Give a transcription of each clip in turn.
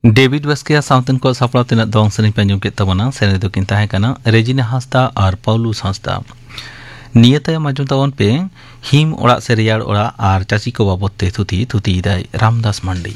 David वेस्किया southern को सापड़ा तिना दोंग सनी पेंजम के तबना सेने दो किन ताहे कना रेजिना हांसदा और पाउलुस हांसदा नियतया माजुम तवन पे हिम ओड़ा से रियाड़ ओड़ा और चाची को बाबते थुती दाई रामदास मंडी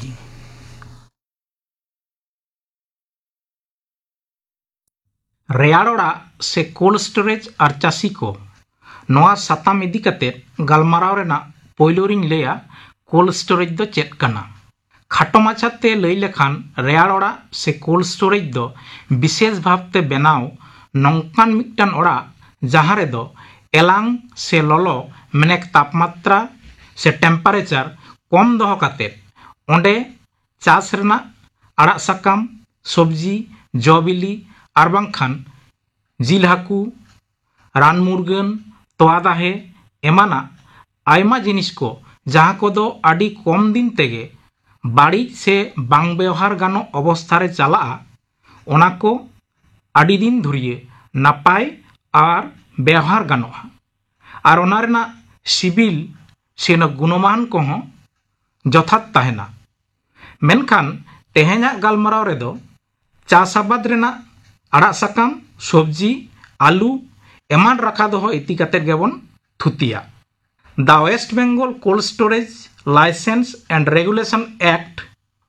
रेयाड़ ओड़ा से कोल्ड स्टोरेज और चासी को नोआ साताम इदी कते गलमाराव रेना पोइलोरिंग लेया कोल्ड स्टोरेज दो चेक कना खाटो माछाते लई लेखान रेयाड़ ओड़ा से कोल्ड स्टोरेज दो विशेष भावते बनाव नौकान मिक्टान ओड़ा जहाँ रे दो एलांग से ललो मेनेक तापमात्रा से टेम्पारेचर कम दोहो काते ओंडे चास रेना आड़ा साकाम सब्जी जबिली और बांखान जिल हाकू रान मुरगन तोआ दाहे एमाना आयमा जिनिस को जहाँ को दो आडी कम दिन तेगे बाड़ी से बांग व्यवहार गानो अवस्था रे चला ओना को आडी दिन धुरिए नापाय और व्यवहार गानोहा और ओना रेना सिबिल से न गुणमान को हों जथात ताहेना मेनखान तेहेना गलमाराव रे दो चास आबाद रेना आड़ा साकाम सब्जी आलू एमान रखा दो इति काते गेबन थुतिया the waste Bengal cold storage licence and regulation act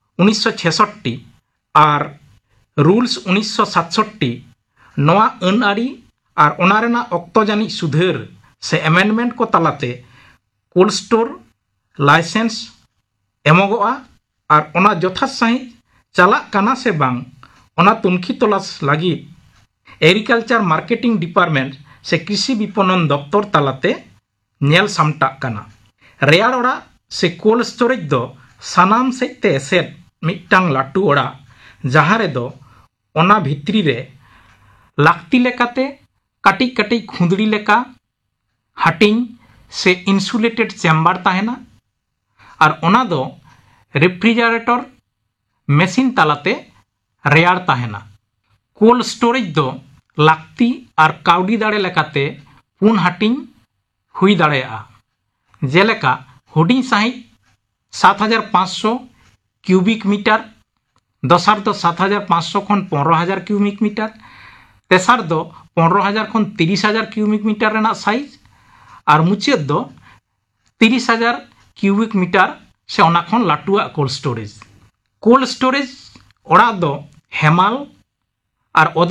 1966 और रूल्स 1967 नोआ अनआरी और ओनारेना ऑक्तो जानी सुधार से एमेंडमेंट को तलाते कोल्ड स्टोर लाइसेंस एमोगोआ और ओना जथा सही चला काना से बांग ओना तुनखी तलाश लगी एग्रीकल्चर मार्केटिंग डिपार्टमेंट से कृषि विपणन दफ्तर तलाते नेल सामटा काना रेयाड़ ओड़ा से कोल्ड स्टोरेज दो सानाम सेते एसेट मिट्टांग लाटू ओड़ा जहाँ रे दो ओना भित्री रे लाक्ति लेकाते काटी काटी खुंदड़ी लेका हाटिंग से इंसुलेटेड चेम्बर ताहेना और ओना दो रेफ्रिजरेटर मेसिन तालाते रेयाड़ ताहेना कोल्ड स्टोरेज दो लाक्ति और काउडी दाड़े लेकाते पुन हाटिंग हुई दाड़ेया जेलेका हुडिंग साहित 7500 क्यूबिक मीटर दसार दो 7500 खन 15000 क्यूबिक मीटर तेसार दो 15000 खन 30000 क्यूबिक मीटर रेना साइज और मुचाद दो 30000 क्यूबिक मीटर से ओना खन लाटुआ कोल्ड स्टोरेज ओड़ा दो हेमाल और